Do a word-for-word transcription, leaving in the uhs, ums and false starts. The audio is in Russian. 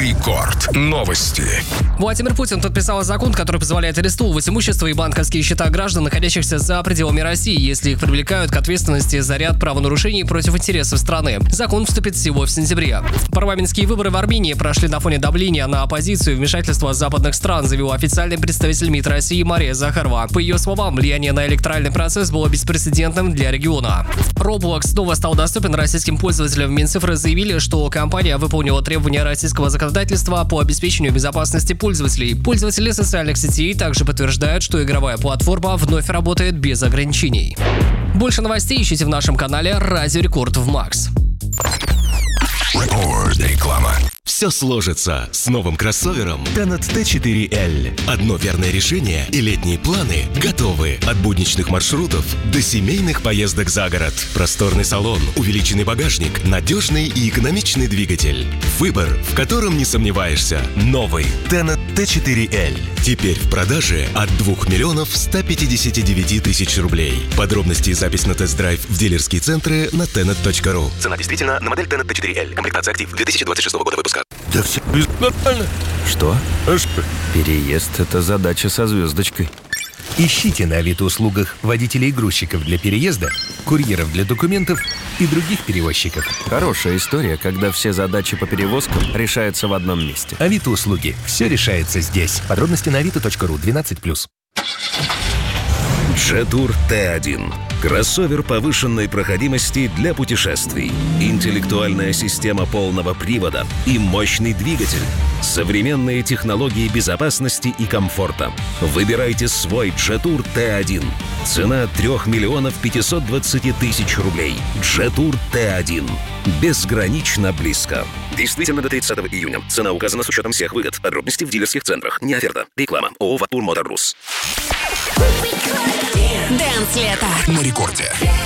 Рекорд. Новости. Владимир Путин подписал закон, который позволяет арестовывать имущество и банковские счета граждан, находящихся за пределами России, если их привлекают к ответственности за ряд правонарушений против интересов страны. Закон вступит в силу в сентябре. Парламентские выборы в Армении прошли на фоне давления на оппозицию и вмешательства западных стран, заявил официальный представитель МИД России Мария Захарова. По ее словам, влияние на электоральный процесс было беспрецедентным для региона. Roblox снова стал доступен российским пользователям. Минцифры заявили, что компания выполнила требования российского законодательства по обеспечению безопасности пользователей. Пользователи социальных сетей также подтверждают, что игровая платформа вновь работает без ограничений. Больше новостей ищите в нашем канале Радио Рекорд в Макс. Рекорд. Реклама. Все сложится с новым кроссовером Tenet ти четыре эл. Одно верное решение и летние планы готовы. От будничных маршрутов до семейных поездок за город. Просторный салон, увеличенный багажник, надежный и экономичный двигатель. Выбор, в котором не сомневаешься. Новый Tenet ти четыре эл. Теперь в продаже от двух миллионов ста пятидесяти девяти тысяч рублей. Подробности и запись на тест-драйв в дилерские центры на tenet точка ру. Цена действительно на модель Tenet ти четыре эл. Комплектация «Актив» две тысячи двадцать шестого года выпуска. Да все нормально. Что? Переезд – это задача со звездочкой. Ищите на Авито-услугах водителей и грузчиков для переезда, курьеров для документов и других перевозчиков. Хорошая история, когда все задачи по перевозкам решаются в одном месте. Авито-услуги. Все решается здесь. Подробности на авито точка ру. двенадцать плюс. Jetour ти один. Кроссовер повышенной проходимости для путешествий. Интеллектуальная система полного привода и мощный двигатель. Современные технологии безопасности и комфорта. Выбирайте свой Jetour ти один. Цена трех миллионов пятисот двадцати тысяч рублей. Jetour ти один. Безгранично близко. Действительно до тридцатого июня. Цена указана с учетом всех выгод. Подробности в дилерских центрах. Не оферта. Реклама. ООО «Ватур Мотор Рус». Дэнс лето На рекорде.